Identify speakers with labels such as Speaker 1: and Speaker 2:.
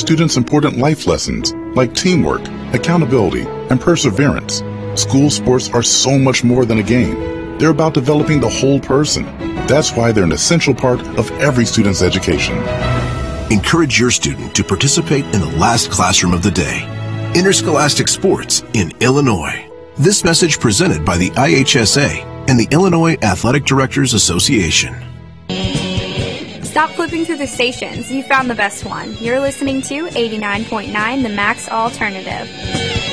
Speaker 1: students important life lessons like teamwork, accountability, and perseverance. School sports are so much more than a game. They're about developing the whole person. That's why they're an essential part of every student's education.
Speaker 2: Encourage your student to participate in the last classroom of the day, interscholastic sports in Illinois. This message presented by the IHSA and the Illinois Athletic Directors Association.
Speaker 3: Stop flipping through the stations. You found the best one. You're listening to 89.9 The Max Alternative.